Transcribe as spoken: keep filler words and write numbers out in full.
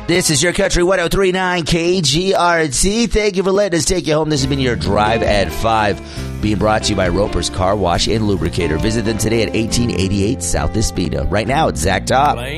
This is your Country one oh three point nine K G R T. Thank you for letting us take you home. This has been your Drive at five, being brought to you by Roper's Car Wash and Lubricator. Visit them today at eighteen eighty-eight South Espina. Right now, it's Zach Top.